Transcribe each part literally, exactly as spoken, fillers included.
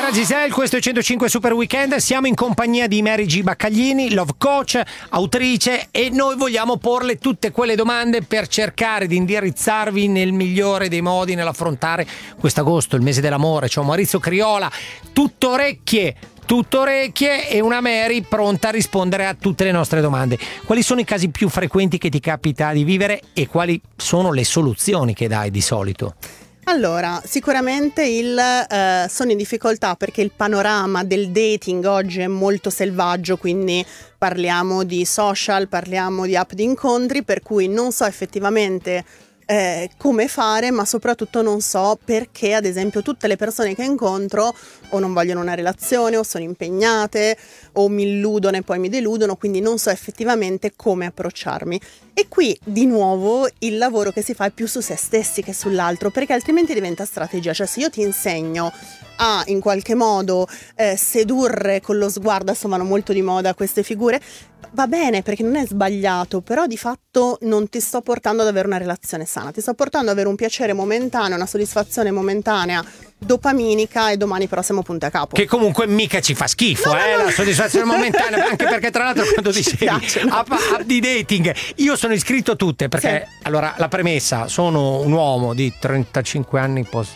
Era Giselle, questo è centocinque Super Weekend, siamo in compagnia di Mary G. Baccaglini, love coach, autrice, e noi vogliamo porle tutte quelle domande per cercare di indirizzarvi nel migliore dei modi nell'affrontare quest'agosto, il mese dell'amore. C'è un Maurizio Criolla, tutto orecchie, tutto orecchie, e una Mary pronta a rispondere a tutte le nostre domande. Quali sono i casi più frequenti che ti capita di vivere e quali sono le soluzioni che dai di solito? Allora, sicuramente il eh, sono in difficoltà perché il panorama del dating oggi è molto selvaggio, quindi parliamo di social, parliamo di app di incontri, per cui non so effettivamente eh, come fare, ma soprattutto non so perché, ad esempio, tutte le persone che incontro o non vogliono una relazione o sono impegnate o mi illudono e poi mi deludono, quindi non so effettivamente come approcciarmi. E qui di nuovo il lavoro che si fa è più su se stessi che sull'altro, perché altrimenti diventa strategia. Cioè, se io ti insegno a in qualche modo eh, sedurre con lo sguardo, adesso vanno molto di moda queste figure, va bene perché non è sbagliato, però di fatto non ti sto portando ad avere una relazione sana, ti sto portando ad avere un piacere momentaneo, una soddisfazione momentanea dopaminica, e domani però siamo punto a capo. Che comunque mica ci fa schifo, no, eh, no, no. La soddisfazione momentanea, anche perché tra l'altro quando dicevi piace, no? app, app di dating, io sono iscritto a tutte perché sì. Allora la premessa, sono un uomo di trentacinque anni, posso...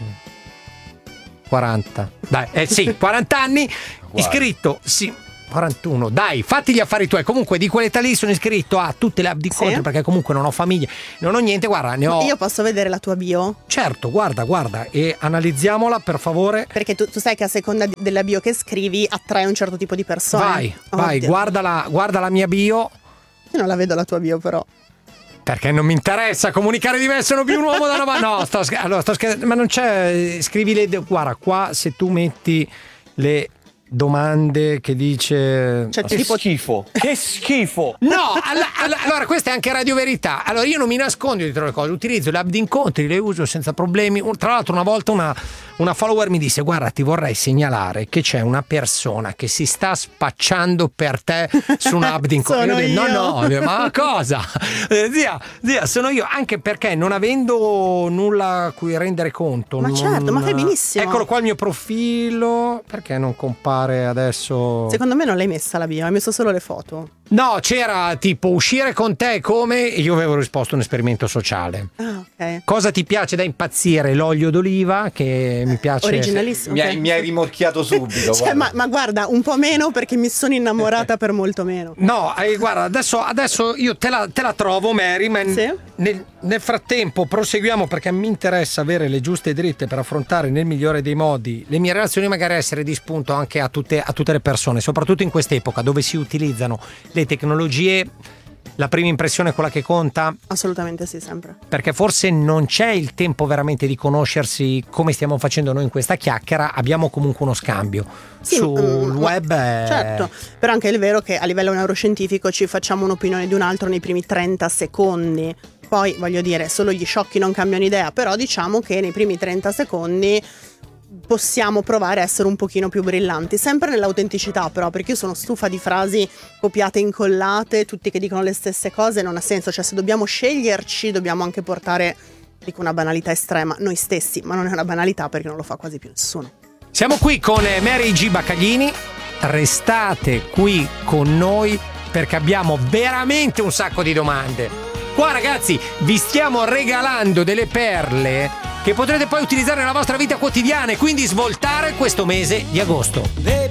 quaranta, dai, eh sì, quaranta anni, iscritto, sì, quarantuno, dai, fatti gli affari tuoi. Comunque di quell'età lì sono iscritto a tutte le app di incontri, sì. Perché comunque non ho famiglia, non ho niente, guarda, ne ho... Io posso vedere la tua bio? Certo, guarda, guarda, e analizziamola per favore. Perché tu, tu sai che a seconda della bio che scrivi attrae un certo tipo di persone. Vai, oh, vai, guarda la, guarda la mia bio. Io non la vedo la tua bio però. Perché non mi interessa comunicare di me, sono più un uomo da una mano. No, sto, allora, sto scherzando, ma non c'è, scrivi le, guarda, qua se tu metti le domande che dice, cioè, che tipo schifo, che schifo. No, alla, alla, allora questa è anche Radio Verità. Allora io non mi nascondo dietro le cose, utilizzo le app di incontri, le uso senza problemi. Tra l'altro una volta una, una follower mi disse: guarda, ti vorrei segnalare che c'è una persona che si sta spacciando per te su un'app di incontri. Sono io io. Dico, no no, ma cosa? Eh, zia, zia, sono io, anche perché non avendo nulla a cui rendere conto. Ma non... certo, ma fai benissimo. Eccolo qua il mio profilo, perché non compare adesso? Secondo me non l'hai messa la bio, hai messo solo le foto. No, c'era tipo uscire con te come, e io avevo risposto un esperimento sociale. Ah, ok. Cosa ti piace da impazzire? L'olio d'oliva, che mi piace. Originalissimo. Mi, okay. hai, mi hai rimorchiato subito. Cioè, ma, ma guarda, un po' meno perché mi sono innamorata per molto meno. No, eh, guarda, adesso, adesso io te la, te la trovo, Mary, ma sì? nel, nel frattempo proseguiamo, perché mi interessa avere le giuste dritte per affrontare nel migliore dei modi le mie relazioni, magari essere di spunto anche a tutte, a tutte le persone, soprattutto in quest'epoca dove si utilizzano le tecnologie. La prima impressione è quella che conta? Assolutamente sì, sempre. Perché forse non c'è il tempo veramente di conoscersi come stiamo facendo noi in questa chiacchiera, abbiamo comunque uno scambio. Sì, sul um, web è... Certo, però anche è vero che a livello neuroscientifico ci facciamo un'opinione di un altro nei primi trenta secondi. Poi voglio dire, solo gli sciocchi non cambiano idea, però diciamo che nei primi trenta secondi possiamo provare a essere un pochino più brillanti, sempre nell'autenticità però, perché io sono stufa di frasi copiate e incollate, tutti che dicono le stesse cose, non ha senso. Cioè, se dobbiamo sceglierci dobbiamo anche portare, dico una banalità estrema, noi stessi, ma non è una banalità perché non lo fa quasi più nessuno. Siamo qui con Mary G. Baccaglini, restate qui con noi perché abbiamo veramente un sacco di domande. Qua ragazzi vi stiamo regalando delle perle che potrete poi utilizzare nella vostra vita quotidiana e quindi svoltare questo mese di agosto.